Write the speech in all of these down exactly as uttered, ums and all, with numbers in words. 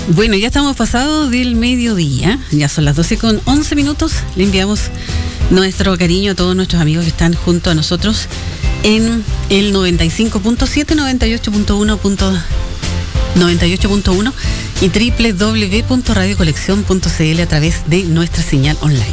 Bueno, ya estamos pasados del mediodía, ya son las doce con once minutos. Le enviamos nuestro cariño a todos nuestros amigos que están junto a nosotros en el noventa y cinco punto siete, noventa y ocho punto uno, noventa y ocho punto uno y doble u doble u doble u punto radio colección punto c l a través de nuestra señal online.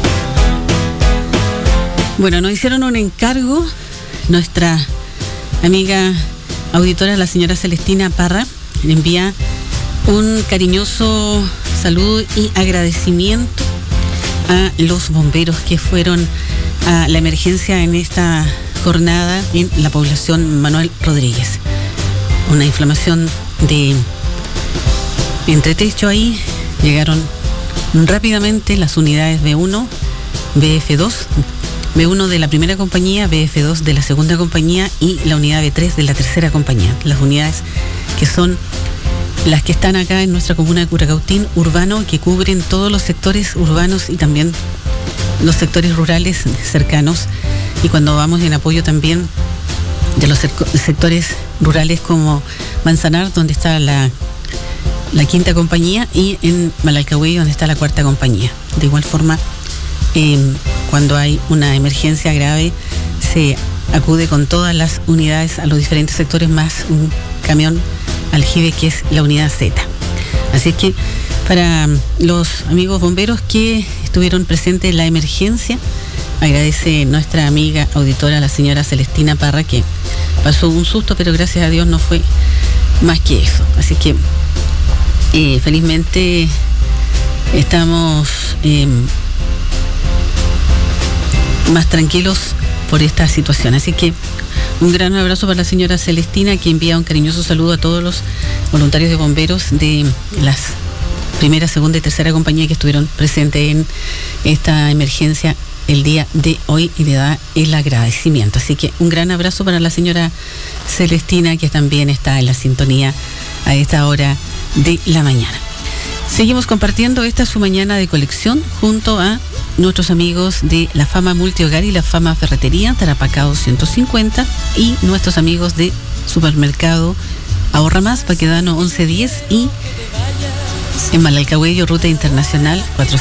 Bueno, nos hicieron un encargo nuestra amiga auditora, la señora Celestina Parra, le envía un cariñoso saludo y agradecimiento a los bomberos que fueron a la emergencia en esta jornada en la población Manuel Rodríguez. Una inflamación de entretecho ahí, llegaron rápidamente las unidades B uno, B F dos, B uno de la primera compañía, B F dos de la segunda compañía y la unidad B tres de la tercera compañía. Las unidades que son las que están acá en nuestra comuna de Curacautín, urbano, que cubren todos los sectores urbanos y también los sectores rurales cercanos. Y cuando vamos en apoyo también de los sectores rurales como Manzanar, donde está la, la quinta compañía, y en Malalcahuey, donde está la cuarta compañía. De igual forma, eh, cuando hay una emergencia grave, se acude con todas las unidades a los diferentes sectores, más un camión aljibe que es la unidad Z. Así que para los amigos bomberos que estuvieron presentes en la emergencia, agradece nuestra amiga auditora, la señora Celestina Parra, que pasó un susto, pero gracias a Dios no fue más que eso. Así que eh, felizmente estamos eh, más tranquilos por esta situación. Así que un gran abrazo para la señora Celestina, que envía un cariñoso saludo a todos los voluntarios de bomberos de las primera, segunda y tercera compañía que estuvieron presentes en esta emergencia el día de hoy, y le da el agradecimiento. Así que un gran abrazo para la señora Celestina, que también está en la sintonía a esta hora de la mañana. Seguimos compartiendo esta su mañana de colección junto a nuestros amigos de la Fama Multihogar y la Fama Ferretería, Tarapacá ciento cincuenta, y nuestros amigos de Supermercado Ahorra Más, Baquedano once diez, y en Malalcahuello, Ruta Internacional cuatrocientos